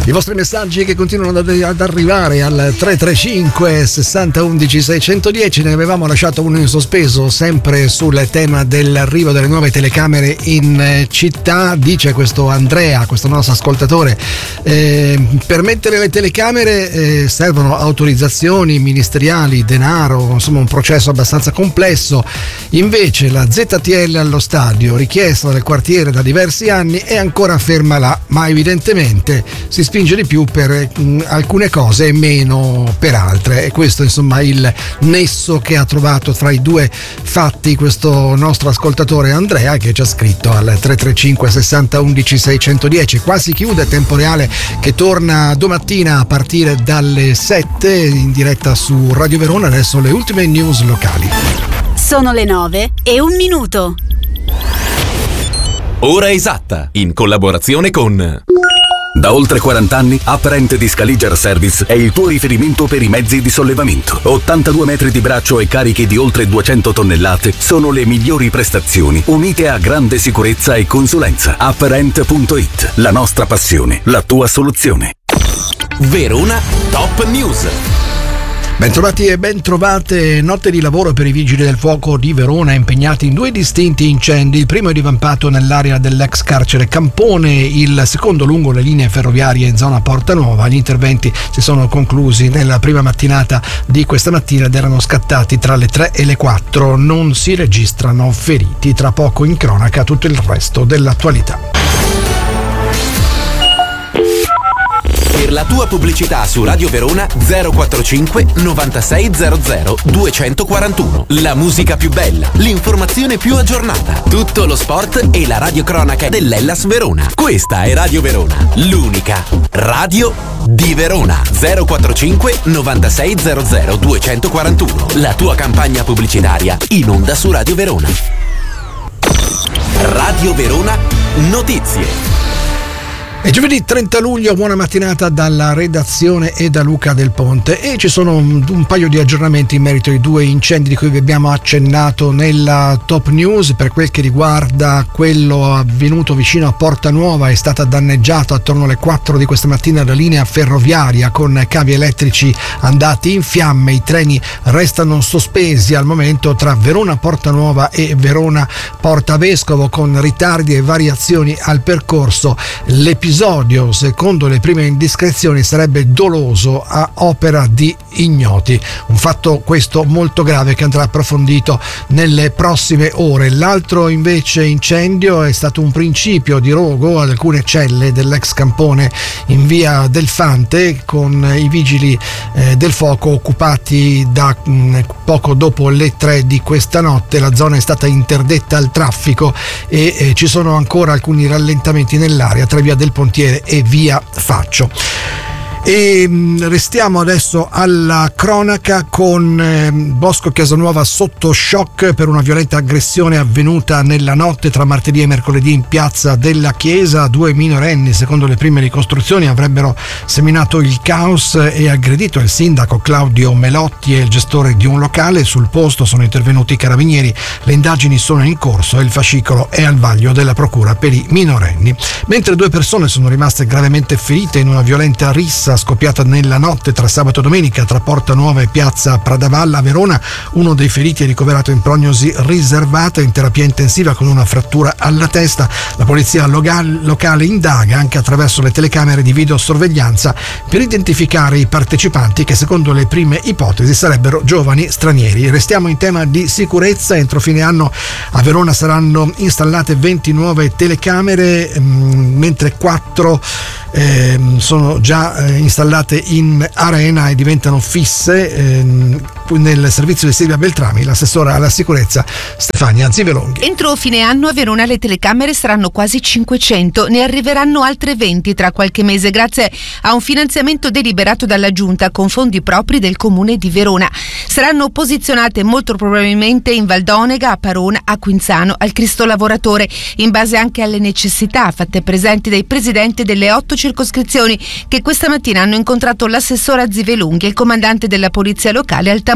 I vostri messaggi che continuano ad arrivare al 335 60 11 610. Ne avevamo lasciato uno in sospeso sempre sul tema dell'arrivo delle nuove telecamere in città. Dice questo Andrea, questo nostro ascoltatore, per mettere le telecamere servono autorizzazioni ministeriali, denaro, insomma un processo abbastanza complesso. Invece la ZTL allo stadio, richiesta dal quartiere da diversi anni, è ancora ferma là, ma evidentemente si spinge di più per alcune cose e meno per altre. E questo insomma il nesso che ha trovato tra i due fatti questo nostro ascoltatore Andrea, che ci ha scritto al 335 60 11 610. Qua si chiude Tempo Reale, che torna domattina a partire dalle 7 in diretta su Radio Verona. Adesso le ultime news locali. Sono le 9:01. Ora esatta, in collaborazione con... Da oltre 40 anni, Apparent di Scaliger Service è il tuo riferimento per i mezzi di sollevamento. 82 metri di braccio e carichi di oltre 200 tonnellate sono le migliori prestazioni, unite a grande sicurezza e consulenza. Apparent.it, la nostra passione, la tua soluzione. Verona Top News. Bentrovati e bentrovate. Notte di lavoro per i vigili del fuoco di Verona, impegnati in due distinti incendi. Il primo è divampato nell'area dell'ex carcere Campone, il secondo lungo le linee ferroviarie in zona Porta Nuova. Gli interventi si sono conclusi nella prima mattinata di questa mattina ed erano scattati tra le 3 e le 4. Non si registrano feriti. Tra poco in cronaca tutto il resto dell'attualità. Per la tua pubblicità su Radio Verona 045 9600 241. La musica più bella, l'informazione più aggiornata, tutto lo sport e la radiocronaca dell'Hellas Verona. Questa è Radio Verona, l'unica radio di Verona. 045 9600 241. La tua campagna pubblicitaria in onda su Radio Verona. Radio Verona Notizie. È giovedì 30 luglio, buona mattinata dalla redazione e da Luca Del Ponte, e ci sono un paio di aggiornamenti in merito ai due incendi di cui vi abbiamo accennato nella Top News. Per quel che riguarda quello avvenuto vicino a Porta Nuova, è stata danneggiata attorno alle 4 di questa mattina la linea ferroviaria con cavi elettrici andati in fiamme. I treni restano sospesi al momento tra Verona Porta Nuova e Verona Porta Vescovo, con ritardi e variazioni al percorso. L'episodio, secondo le prime indiscrezioni, sarebbe doloso a opera di ignoti. Un fatto questo molto grave che andrà approfondito nelle prossime ore. L'altro invece incendio è stato un principio di rogo ad alcune celle dell'ex Campone in via del Fante, con i vigili del fuoco occupati da poco dopo le 3 di questa notte. La zona è stata interdetta al traffico e ci sono ancora alcuni rallentamenti nell'area tra via del Pontiere e via Faccio. E restiamo adesso alla cronaca con Bosco Casanuova sotto shock per una violenta aggressione avvenuta nella notte tra martedì e mercoledì in piazza della Chiesa. 2 minorenni, secondo le prime ricostruzioni, avrebbero seminato il caos e aggredito il sindaco Claudio Melotti e il gestore di un locale. Sul posto sono intervenuti i carabinieri, le indagini sono in corso e il fascicolo è al vaglio della procura per i minorenni. Mentre 2 persone sono rimaste gravemente ferite in una violenta rissa scoppiata nella notte tra sabato e domenica tra Porta Nuova e piazza Pradavalla a Verona. Uno dei feriti è ricoverato in prognosi riservata in terapia intensiva con una frattura alla testa. La polizia locale indaga anche attraverso le telecamere di videosorveglianza per identificare i partecipanti, che secondo le prime ipotesi sarebbero giovani stranieri. Restiamo in tema di sicurezza. Entro fine anno a Verona saranno installate 20 nuove telecamere, mentre 4 sono già installate in arena e diventano fisse nel servizio di Silvia Beltrami, l'assessora alla sicurezza Stefania Zivelonghi. Entro fine anno a Verona le telecamere saranno quasi 500, ne arriveranno altre 20 tra qualche mese grazie a un finanziamento deliberato dalla Giunta con fondi propri del Comune di Verona. Saranno posizionate molto probabilmente in Valdonega, a Parona, a Quinzano, al Cristo Lavoratore, in base anche alle necessità fatte presenti dai presidenti delle 8 circoscrizioni che questa mattina hanno incontrato l'assessora Zivelunghi e il comandante della polizia locale Altamonte.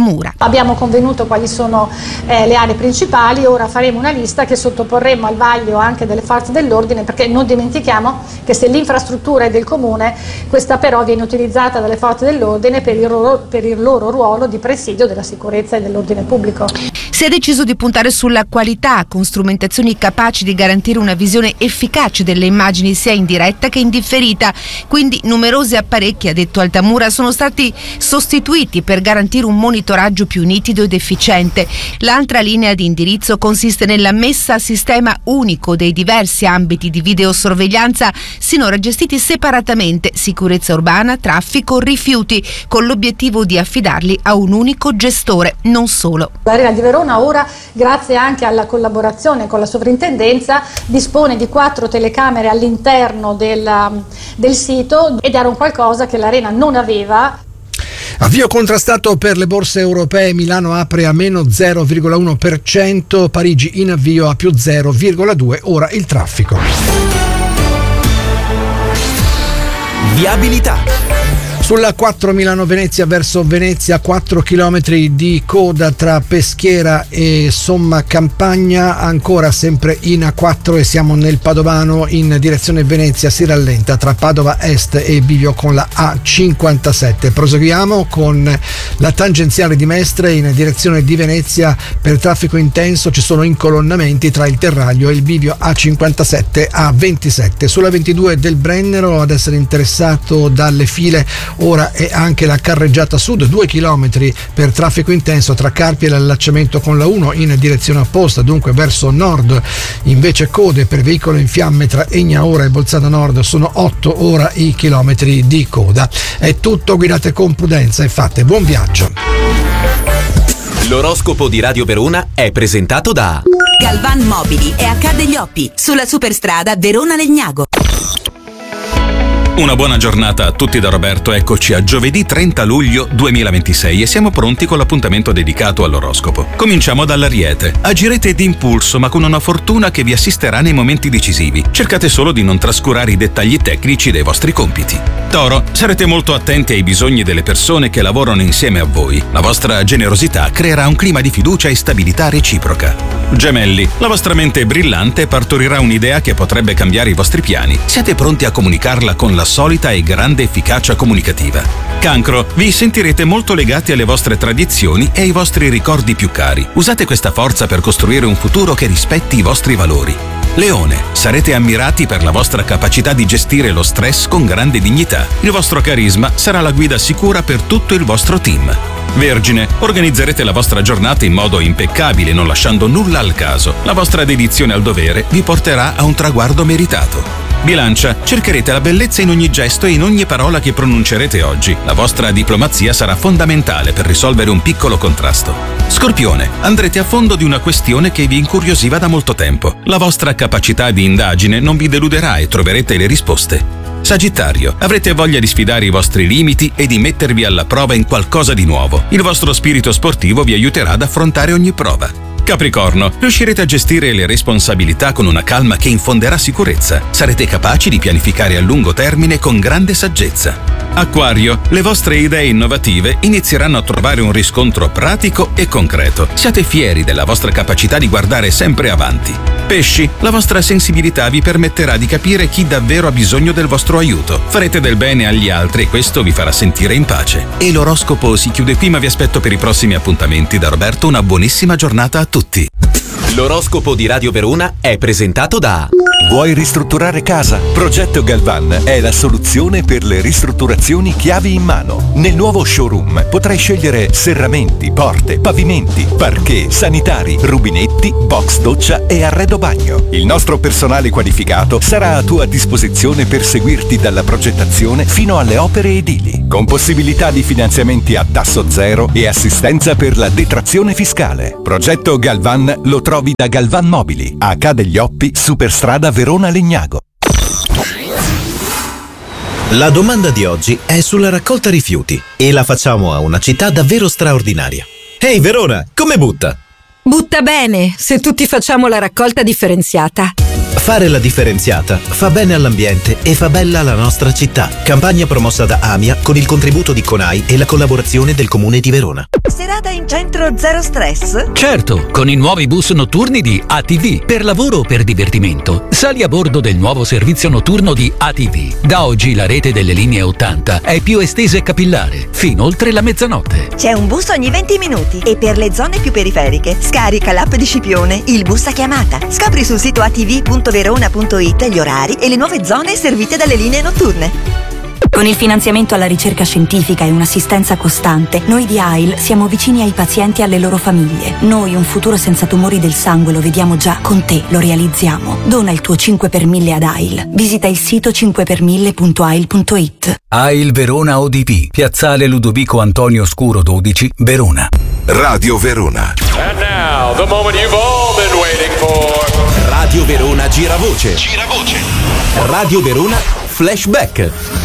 Altamura. Abbiamo convenuto quali sono le aree principali, ora faremo una lista che sottoporremo al vaglio anche delle forze dell'ordine, perché non dimentichiamo che se l'infrastruttura è del comune, questa però viene utilizzata dalle forze dell'ordine per il loro ruolo di presidio della sicurezza e dell'ordine pubblico. Si è deciso di puntare sulla qualità, con strumentazioni capaci di garantire una visione efficace delle immagini sia in diretta che in differita. Quindi numerosi apparecchi, ha detto Altamura, sono stati sostituiti per garantire un monitoraggio più nitido ed efficiente. L'altra linea di indirizzo consiste nella messa a sistema unico dei diversi ambiti di videosorveglianza sinora gestiti separatamente: sicurezza urbana, traffico, rifiuti, con l'obiettivo di affidarli a un unico gestore, non solo. L'Arena di Verona ora, grazie anche alla collaborazione con la sovrintendenza, dispone di 4 telecamere all'interno del sito, ed era un qualcosa che l'Arena non aveva. Avvio contrastato per le borse europee, Milano apre a meno 0,1%, Parigi in avvio a più 0,2%, ora il traffico. Viabilità. Sulla 4 Milano-Venezia verso Venezia, 4 chilometri di coda tra Peschiera e Somma Campagna, ancora sempre in A4 e siamo nel Padovano in direzione Venezia, si rallenta tra Padova Est e Bivio con la A57. Proseguiamo con la tangenziale di Mestre in direzione di Venezia, per traffico intenso ci sono incolonnamenti tra il Terraglio e il Bivio A57 A27. Sulla 22 del Brennero, ad essere interessato dalle file ora è anche la carreggiata sud, 2 chilometri per traffico intenso tra Carpi e l'allacciamento con la 1 in direzione opposta, dunque verso nord. Invece code per veicolo in fiamme tra Egnaora e Bolzano Nord, sono 8 ora i chilometri di coda. È tutto, guidate con prudenza e fate buon viaggio. L'oroscopo di Radio Verona è presentato da Galvan Mobili e H degli Oppi, sulla superstrada Verona-Legnago. Una buona giornata a tutti da Roberto, eccoci a giovedì 30 luglio 2026 e siamo pronti con l'appuntamento dedicato all'oroscopo. Cominciamo dall'Ariete. Agirete d'impulso ma con una fortuna che vi assisterà nei momenti decisivi. Cercate solo di non trascurare i dettagli tecnici dei vostri compiti. Toro, sarete molto attenti ai bisogni delle persone che lavorano insieme a voi. La vostra generosità creerà un clima di fiducia e stabilità reciproca. Gemelli, la vostra mente è brillante e partorirà un'idea che potrebbe cambiare i vostri piani. Siete pronti a comunicarla con la solita e grande efficacia comunicativa. Cancro, vi sentirete molto legati alle vostre tradizioni e ai vostri ricordi più cari. Usate questa forza per costruire un futuro che rispetti i vostri valori. Leone, sarete ammirati per la vostra capacità di gestire lo stress con grande dignità. Il vostro carisma sarà la guida sicura per tutto il vostro team. Vergine, organizzerete la vostra giornata in modo impeccabile, non lasciando nulla al caso. La vostra dedizione al dovere vi porterà a un traguardo meritato. Bilancia, cercherete la bellezza in ogni gesto e in ogni parola che pronuncerete oggi. La vostra diplomazia sarà fondamentale per risolvere un piccolo contrasto. Scorpione, andrete a fondo di una questione che vi incuriosiva da molto tempo. La vostra capacità di indagine non vi deluderà e troverete le risposte. Sagittario, avrete voglia di sfidare i vostri limiti e di mettervi alla prova in qualcosa di nuovo. Il vostro spirito sportivo vi aiuterà ad affrontare ogni prova. Capricorno, riuscirete a gestire le responsabilità con una calma che infonderà sicurezza. Sarete capaci di pianificare a lungo termine con grande saggezza. Acquario, le vostre idee innovative inizieranno a trovare un riscontro pratico e concreto. Siate fieri della vostra capacità di guardare sempre avanti. Pesci, la vostra sensibilità vi permetterà di capire chi davvero ha bisogno del vostro aiuto. Farete del bene agli altri e questo vi farà sentire in pace. E l'oroscopo si chiude qui, ma vi aspetto per i prossimi appuntamenti. Da Roberto una buonissima giornata a tutti. L'oroscopo di Radio Verona è presentato da Vuoi ristrutturare casa? Progetto Galvan è la soluzione per le ristrutturazioni chiavi in mano. Nel nuovo showroom potrai scegliere serramenti, porte, pavimenti, parquet, sanitari, rubinetti, box doccia e arredo bagno. Il nostro personale qualificato sarà a tua disposizione per seguirti dalla progettazione fino alle opere edili, con possibilità di finanziamenti a tasso zero e assistenza per la detrazione fiscale. Progetto Galvan lo trovi da Galvan Mobili, H degli Oppi, Superstrada Verona-Legnago. La domanda di oggi è sulla raccolta rifiuti e la facciamo a una città davvero straordinaria. Ehi Verona, come butta? Butta bene, se tutti facciamo la raccolta differenziata. Fare la differenziata fa bene all'ambiente e fa bella la nostra città. Campagna promossa da AMIA con il contributo di CONAI e la collaborazione del Comune di Verona. Serata in centro zero stress? Certo, con i nuovi bus notturni di ATV. Per lavoro o per divertimento, sali a bordo del nuovo servizio notturno di ATV. Da oggi la rete delle linee 80 è più estesa e capillare, fino oltre la mezzanotte. C'è un bus ogni 20 minuti e per le zone più periferiche scarica l'app di Scipione, il bus a chiamata. Scopri sul sito atv.verona.it gli orari e le nuove zone servite dalle linee notturne. Con il finanziamento alla ricerca scientifica e un'assistenza costante, noi di AIL siamo vicini ai pazienti e alle loro famiglie. Noi un futuro senza tumori del sangue lo vediamo già, con te lo realizziamo. Dona il tuo 5 per 1000 ad AIL. Visita il sito 5per1000.ail.it. AIL Verona ODP, Piazzale Ludovico Antonio Scuro 12, Verona. Radio Verona. And now, the moment you've all been waiting for. Radio Verona Giravoce. Radio Verona Flashback.